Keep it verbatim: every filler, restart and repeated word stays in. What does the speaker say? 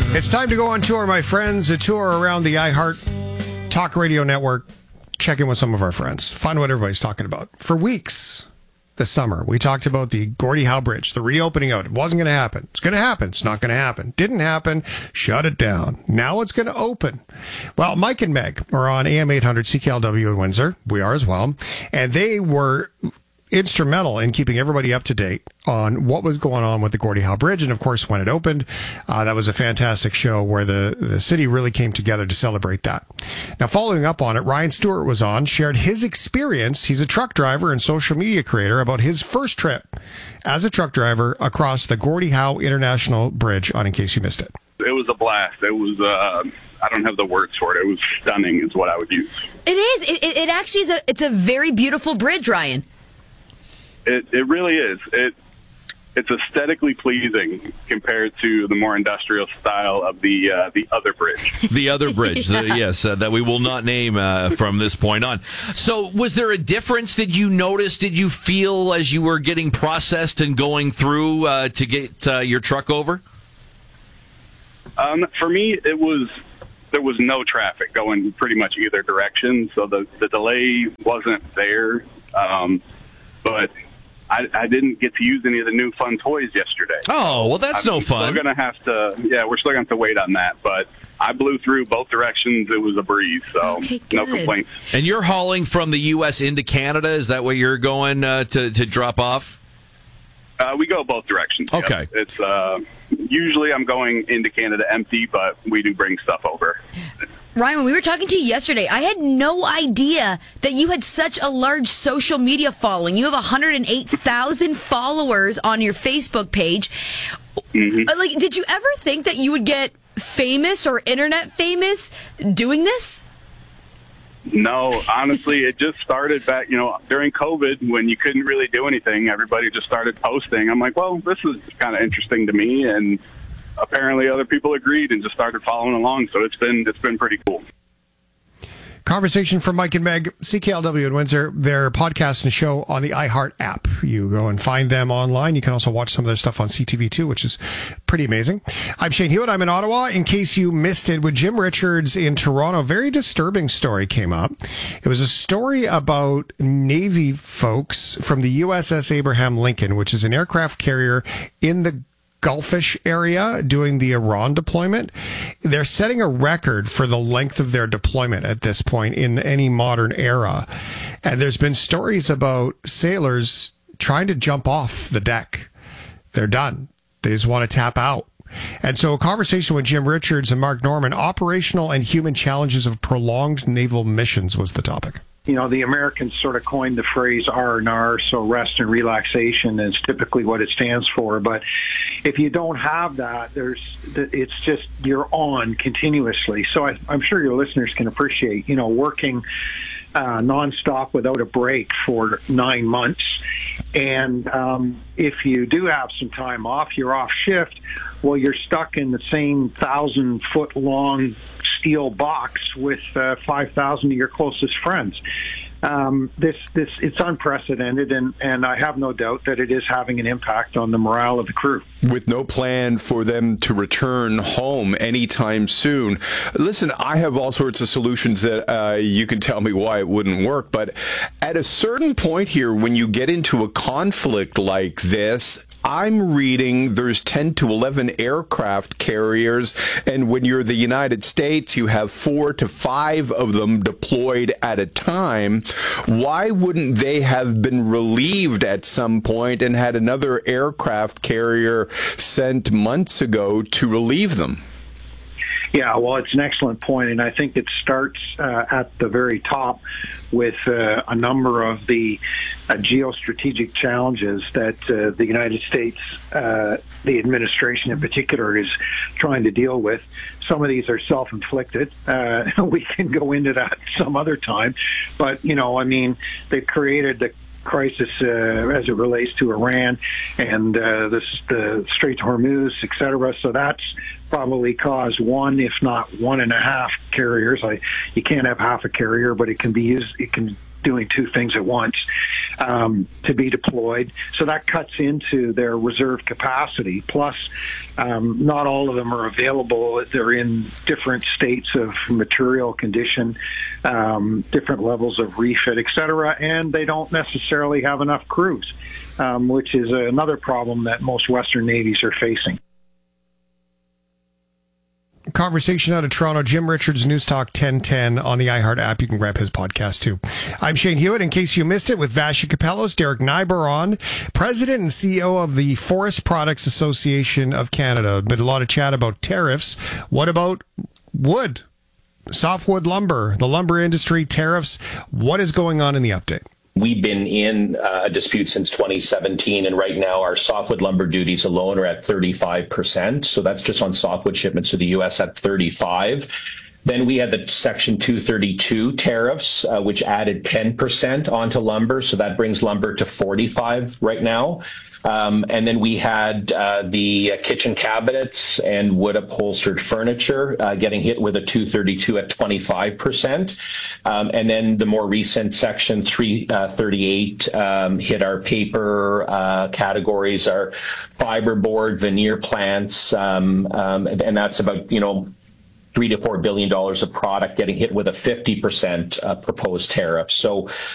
It's time to go on tour, my friends. A tour around the iHeart Talk Radio Network. Check in with some of our friends. Find what everybody's talking about. For weeks this summer, we talked about the Gordie Howe Bridge, the reopening out. It wasn't going to happen. It's going to happen. It's not going to happen. Didn't happen. Shut it down. Now it's going to open. Well, Mike and Meg are on A M eight hundred C K L W in Windsor. We are as well. And they were instrumental in keeping everybody up to date on what was going on with the Gordie Howe Bridge. And of course, when it opened, uh, that was a fantastic show where the, the city really came together to celebrate that. Now, following up on it, Ryan Stewart was on, shared his experience. He's a truck driver and social media creator about his first trip as a truck driver across the Gordie Howe International Bridge on In Case You Missed It. It was a blast. It was, uh, I don't have the words for it. It was stunning is what I would use. It is. It, it actually is a, it's a very beautiful bridge, Ryan. It it really is. It it's aesthetically pleasing compared to the more industrial style of the uh, the other bridge. The other bridge, yeah. the, yes, uh, that we will not name uh, from this point on. So, was there a difference? Did you notice? Did you feel as you were getting processed and going through uh, to get uh, your truck over? Um, for me, it was there was no traffic going pretty much either direction, so the the delay wasn't there. Um, but I, I didn't get to use any of the new fun toys yesterday. Oh, well, that's I'm no fun. We're going to have to, yeah, we're still going to have to wait on that. But I blew through both directions. It was a breeze, so okay, no complaints. And you're hauling from the U S into Canada? Is that where you're going uh, to, to drop off? Uh, we go both directions. Okay. Yep. It's uh, usually I'm going into Canada empty, but we do bring stuff over. Ryan, when we were talking to you yesterday, I had no idea that you had such a large social media following. You have one hundred eight thousand followers on your Facebook page. Mm-hmm. Like, did you ever think that you would get famous or internet famous doing this? No, honestly, it just started back, you know, during COVID when you couldn't really do anything. Everybody just started posting. I'm like, well, this is kind of interesting to me, and apparently other people agreed and just started following along. So it's been it's been pretty cool. Conversation from Mike and Meg, C K L W in Windsor, their podcast and show on the iHeart app. You go and find them online. You can also watch some of their stuff on C T V too, which is pretty amazing. I'm Shane Hewitt. I'm in Ottawa. In case you missed it, with Jim Richards in Toronto, very disturbing story came up. It was a story about Navy folks from the U S S Abraham Lincoln, which is an aircraft carrier in the Gulfish area doing the Iran deployment. They're setting a record for the length of their deployment at this point in any modern era. And there's been stories about sailors trying to jump off the deck. They're done. They just want to tap out. And so a conversation with Jim Richards and Mark Norman, operational and human challenges of prolonged naval missions was the topic. You know, the Americans sort of coined the phrase R and R, so rest and relaxation is typically what it stands for. But if you don't have that, there's it's just you're on continuously. So I, I'm sure your listeners can appreciate, you know, working uh, nonstop without a break for nine months. And um, if you do have some time off, you're off shift, well, you're stuck in the same thousand-foot-long steel box with uh, five thousand of your closest friends. Um, this, this, it's unprecedented, and, and I have no doubt that it is having an impact on the morale of the crew. With no plan for them to return home anytime soon. Listen, I have all sorts of solutions that uh, you can tell me why it wouldn't work, but at a certain point here, when you get into a conflict like this, I'm reading there's ten to eleven aircraft carriers, and when you're the United States, you have four to five of them deployed at a time. Why wouldn't they have been relieved at some point and had another aircraft carrier sent months ago to relieve them? Yeah, well, it's an excellent point, and I think it starts uh, at the very top with uh, a number of the uh, geostrategic challenges that uh, the United States, uh, the administration in particular, is trying to deal with. Some of these are self-inflicted. Uh, we can go into that some other time. But, you know, I mean, they've created the crisis uh, as it relates to Iran and uh, this, the Strait of Hormuz, et cetera. So that's probably caused one, if not one and a half carriers. I, you can't have half a carrier, but it can be used. It can doing two things at once. um, to be deployed. So that cuts into their reserve capacity. Plus, um, not all of them are available. They're in different states of material condition, um, different levels of refit, et cetera, and they don't necessarily have enough crews, um, which is another problem that most Western navies are facing. Conversation out of Toronto. Jim Richards, News Talk ten ten on the iHeart app. You can grab his podcast too. I'm Shane Hewitt. In case you missed it, with Vasha Capellos, Derek Nyber on, President and C E O of the Forest Products Association of Canada. Been a lot of chat about tariffs. What about wood? Softwood lumber, the lumber industry, tariffs. What is going on in the update? We've been in uh, a dispute since twenty seventeen, and right now our softwood lumber duties alone are at thirty-five percent. So that's just on softwood shipments to the U S at thirty-five. Then we had the Section two thirty-two tariffs, uh, which added ten percent onto lumber. So that brings lumber to forty-five right now. Um, and then we had uh, the kitchen cabinets and wood upholstered furniture uh, getting hit with a two thirty-two at twenty-five percent. Um, and then the more recent Section three thirty-eight um, hit our paper uh, categories, our fiberboard, veneer plants, um, um, and that's about, you know, three to four billion dollars of product getting hit with a fifty percent uh, proposed tariff. So